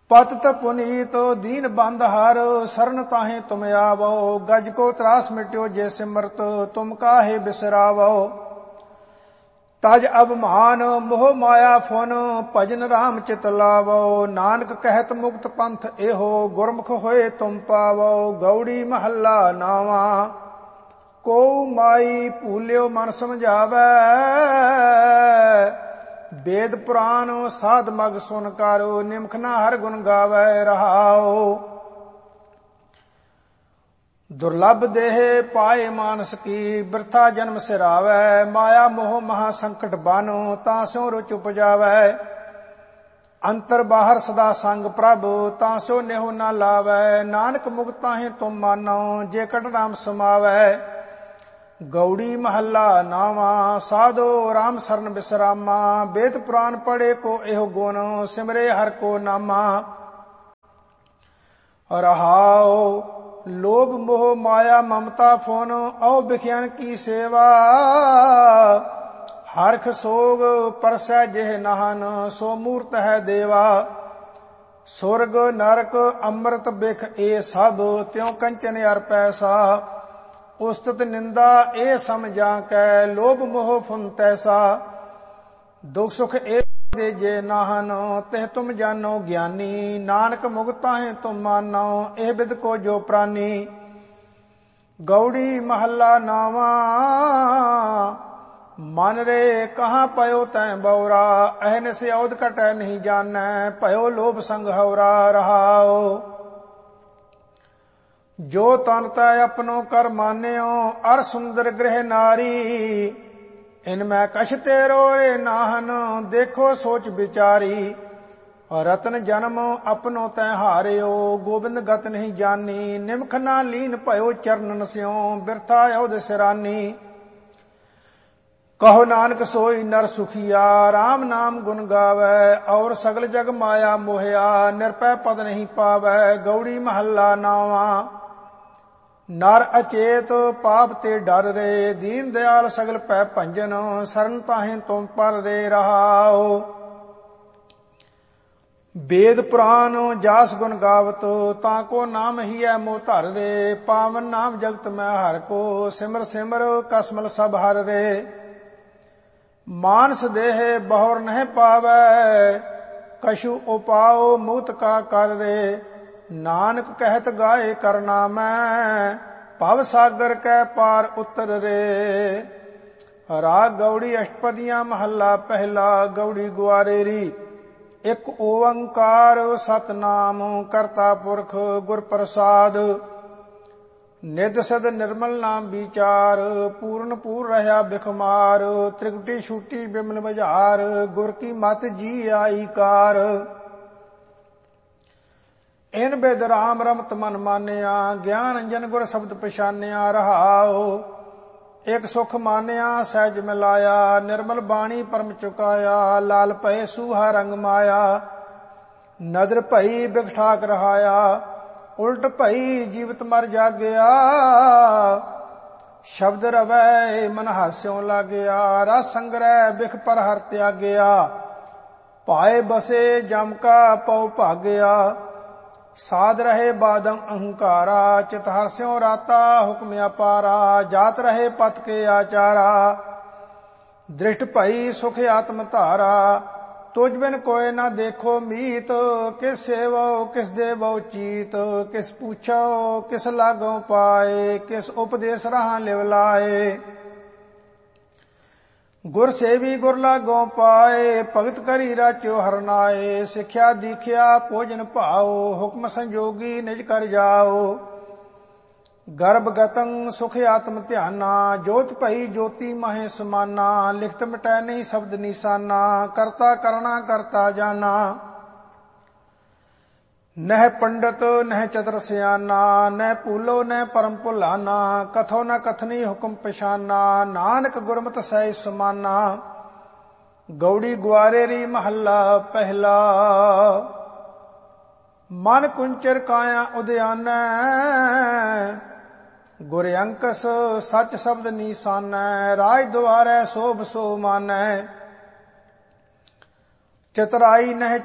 पतित पुनीत दीन बंद हर, शरण ताहे तुम आवो। गज को त्रास मिट्यो जे सिमरत, तुम काहे बिसरावो। तज अभिमान मोह माया फुन, भजन राम चित लावो। नानक कहत मुक्त पंथ एहो, गुरमुख होए तुम पावो। गौड़ी महला नावा, को माई भूल्यो मन समझावै। वेद पुराण साध मग सुन करो, निमख ना हर गुण गावै रहाओ। दुर्लभ देह पाए मानस की, बिरथा जन्म सिरावै। माया मोह महा संकट बानो, तासो रुच उपजावै। अंतर बाहर सदा संग प्रभु, तासो नेहो ना लावै। नानक मुक्त ताहे तुम मानो, जे कट राम समावै। गौड़ी महला नावा, साधो राम शरण बिसरामा। वेद पुराण पढ़े को एहो गुण, सिमरे हर को नामा। रहाओ लोभ मोह माया ममता फुन, औ बिख्यान की सेवा। हरख सोग परसै जेह नाहन, सो मूर्त है देवा। सुरग नरक अमृत बिख ए सब, त्यों कंचन अर पैसा। उस्तत निंदा ए समझा कै, लोभ मोह फुन तैसा। दुख सुख ए दे जे नाहन, तेह तुम जानो ज्ञानी। नानक मुक्त ताहे तुम मानो, एह बिद को जो प्राणी। गौड़ी महला नावा, मन रे कहाँ पयो तैं बौरा। अहन से औद कटै नहीं जानै, पयो लोभ संग हौरा। रहाओ जो तन तै अपनो कर मान्यो, अर सुंदर गृह नारी। इनमै कछ तेरो रे नाहन, देखो सोच विचारी। रतन जन्म अपनो तै हारियो, गोबिंद गत नहीं जानी। निमख ना लीन भयो चरणन स्यों, बिरथा औद सिरानी। कहो नानक सोई नर सुखिया, राम नाम गुण गावै। और सगल जग माया मोहया, निरपै पद नहीं पावै। गौड़ी महला नावा, नर अचेत पाप ते डर रे। दीन दयाल सगल पै भंजन, शरण ताहे तुम पर रे। रहाओ वेद पुराण जास गुण गावत, ताको नाम ही है मोह धर रे। पावन नाम जगत में हर को, सिमर सिमर कसमल सब हर रे। मानस देह बहुर नह पावै, कछु उपाओ मुक्त का कर रे। नानक कहत गाए करना मैं, भव सागर कै पार उतर रे। राग गौड़ी अष्टपदियां महला पहला। गौड़ी ग्वारेरी। एक ओंकार सतनाम, करता पुरख गुर प्रसाद। निध सद निर्मल नाम विचार, पूर्ण पूर रहा बिखमार। त्रिकुटी छूटी बिमल बजार, गुर की मत जी आई कार। इन बिद राम रमत मन मानिया, ज्ञान अंजन गुर शब्द पछानिया। रहाओ एक सुख मानिया सहज मिलाया, निर्मल बाणी परम चुकाया। लाल भय सूहा रंग माया, नदर भई बिख ठाक रहाया। उल्ट भई जीवित मर जागया, शब्द रवै मन हास्यों लागया। रस संग्रह बिख पर हर त्यागया, पाए बसे जम का पौ भागया। साध रहे बादम अहंकारा, चित हर्स्यों राता हुक्म अपारा। जात रहे पथ के आचारा, दृष्ट भई सुख आत्म धारा। तुझ बिन कोय न देखो मीत, किस सेवो किस देवो चीत। किस पूछो किस लागो पाए, किस उपदेश रहा लिव लाए। गुर सेवी गुर लागों पाए, भगत करी राचो हरनाए। सिख्या दीख्या भोजन भाओ, हुक्म संजोगी निज कर जाओ। गर्भ गतं सुख आत्म ध्याना, जोत भई ज्योति महे समाना। लिखत मिटै नहीं शब्द निशाना, करता करना करता जाना। नह पंडित नह चतुर सियाना, न भूलो न परम भुलाना। कथो न कथनी हुक्म पछाना, नानक गुरमत सै समाना। गौड़ी ग्वारेरी महला पहला। मन कुंचर काया उद्यानै, गुर अंकस सच शब्द निशानै। राज द्वारै शोभ सो मानै, चतुराई नह